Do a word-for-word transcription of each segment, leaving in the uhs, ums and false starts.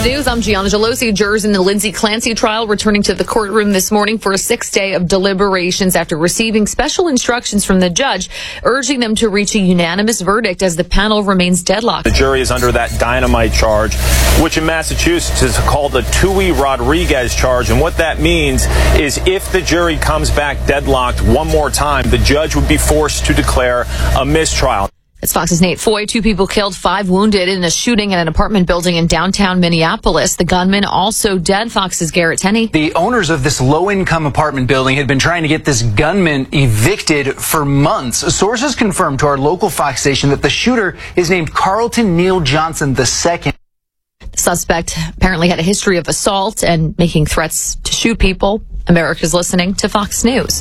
News, I'm Gianna Gelosi. Jurors in the Lindsay Clancy trial returning to the courtroom this morning for a sixth day of deliberations after receiving special instructions from the judge urging them to reach a unanimous verdict as the panel remains deadlocked. The jury is under that dynamite charge, which in Massachusetts is called a Tui Rodriguez charge. And what that means is if the jury comes back deadlocked one more time, the judge would be forced to declare a mistrial. It's Fox's Nate Foy. Two people killed, five wounded in a shooting at an apartment building in downtown Minneapolis. The gunman also dead. Fox's Garrett Tenney. The owners of this low-income apartment building had been trying to get this gunman evicted for months. Sources confirmed to our local Fox station that the shooter is named Carlton Neal Johnson the second. The suspect apparently had a history of assault and making threats to shoot people. America's listening to Fox News.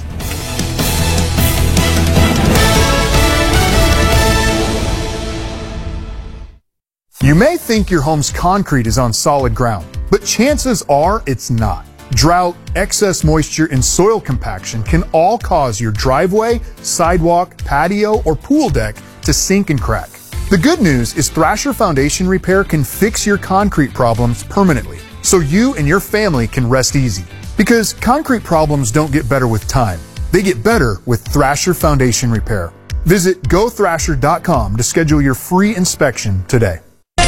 You may think your home's concrete is on solid ground, but chances are it's not. Drought, excess moisture, and soil compaction can all cause your driveway, sidewalk, patio, or pool deck to sink and crack. The good news is Thrasher Foundation Repair can fix your concrete problems permanently, so you and your family can rest easy. Because concrete problems don't get better with time. They get better with Thrasher Foundation Repair. Visit go thrasher dot com to schedule your free inspection today.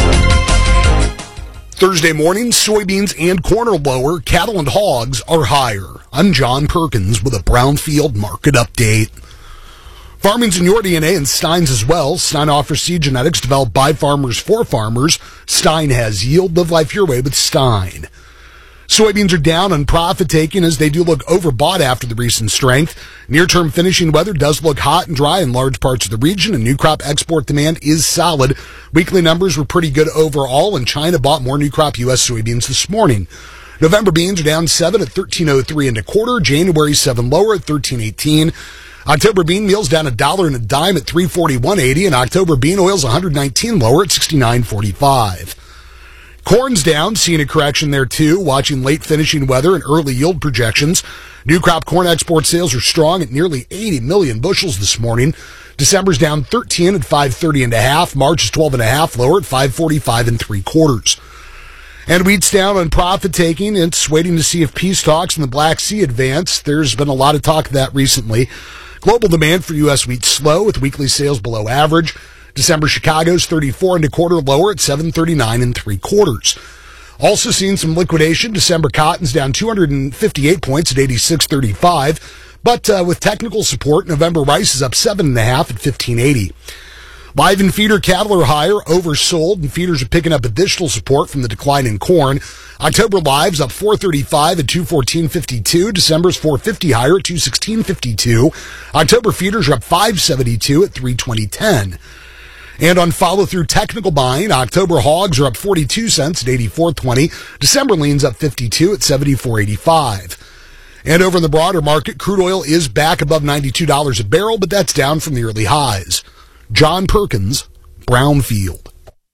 Thursday morning, soybeans and corn are lower, cattle and hogs are higher. I'm John Perkins with a Brownfield market update. Farming's in your D N A and Stein's as well. Stein offers seed genetics developed by farmers for farmers. Stein has yield. Live life your way with Stein. Soybeans are down on profit taking as they do look overbought after the recent strength. Near-term finishing weather does look hot and dry in large parts of the region, and new crop export demand is solid. Weekly numbers were pretty good overall, and China bought more new crop U S soybeans this morning. November beans are down seven at thirteen oh three and a quarter. January seven lower at thirteen eighteen. October bean meal's down a dollar and a dime at three forty-one eighty, and October bean oil's one hundred nineteen lower at sixty-nine forty-five. Corn's down, seeing a correction there too, watching late finishing weather and early yield projections. New crop corn export sales are strong at nearly eighty million bushels this morning. December's down thirteen at five thirty and a half. March is twelve and a half lower at five forty-five and three quarters. And wheat's down on profit taking. It's waiting to see if peace talks in the Black Sea advance. There's been a lot of talk of that recently. Global demand for U S wheat slow with weekly sales below average. December Chicago's thirty-four and a quarter lower at seven thirty-nine and three quarters. Also seeing some liquidation. December cotton's down two hundred fifty-eight points at eighty-six thirty-five. But uh, with technical support, November rice is up seven and a half at fifteen eighty. Live and feeder cattle are higher, oversold, and feeders are picking up additional support from the decline in corn. October live's up four thirty-five at two fourteen fifty-two. December's four fifty higher at two sixteen fifty-two. October feeders are up five seventy-two at three twenty ten. And on follow-through technical buying, October hogs are up forty-two cents at eighty-four twenty. December lean's up fifty-two at seventy-four eighty-five. And over in the broader market, crude oil is back above ninety-two dollars a barrel, but that's down from the early highs. John Perkins, Brownfield.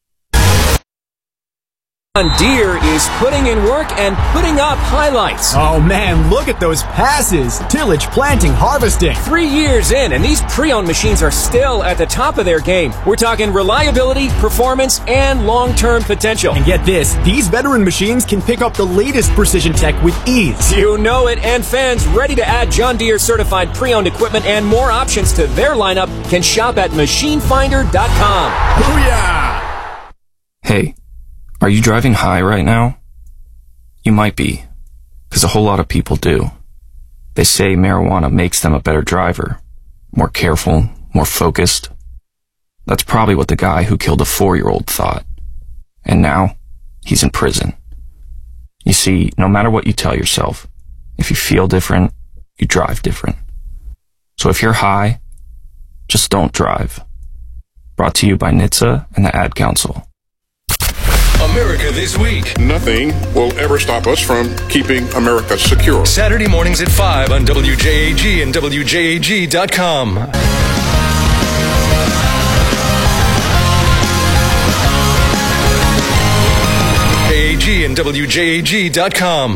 John Deere is putting in work and putting up highlights. Oh man, look at those passes. Tillage, planting, harvesting. Three years in, and these pre-owned machines are still at the top of their game. We're talking reliability, performance, and long-term potential. And get this, these veteran machines can pick up the latest precision tech with ease. You know it, and fans ready to add John Deere certified pre-owned equipment and more options to their lineup can shop at machine finder dot com. Booyah! Hey. Are you driving high right now? You might be, because a whole lot of people do. They say marijuana makes them a better driver, more careful, more focused. That's probably what the guy who killed a four-year-old thought. And now, he's in prison. You see, no matter what you tell yourself, if you feel different, you drive different. So if you're high, just don't drive. Brought to you by N H T S A and the Ad Council. America This Week. Nothing will ever stop us from keeping America secure. Saturday mornings at five on W J A G and W J A G dot com. W J A G and W J A G dot com.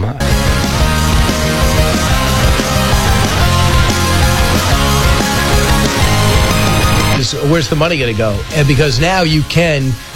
Where's the money going to go? And because now you can